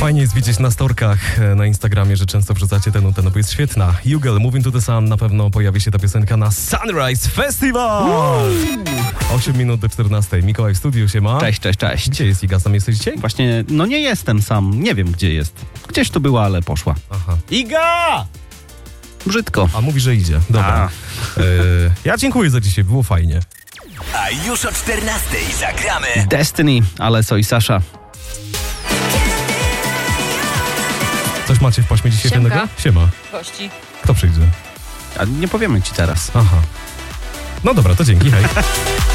Fajnie jest widzieć na storkach na Instagramie, że często wrzucacie tę nutę, no bo jest świetna. Jugel, Moving to the Sun, na pewno pojawi się ta piosenka na Sunrise Festival! 8 minut do 14. Mikołaj w studiu, siema. Cześć. Gdzie jest Iga? Sam jesteś dzisiaj? Właśnie, no nie jestem sam, nie wiem gdzie jest. Gdzieś tu była, ale poszła. Aha. Iga! Brzydko. A mówi, że idzie. Dobra. Ja dziękuję za dzisiaj, było fajnie. A już o 14 zagramy Destiny, Alesso i Sasha. Coś macie w paśmie dzisiaj Siemka. fajnego? Siema. Gości. Kto przyjdzie? A nie powiemy ci teraz. Aha. No dobra, to dzięki, hej.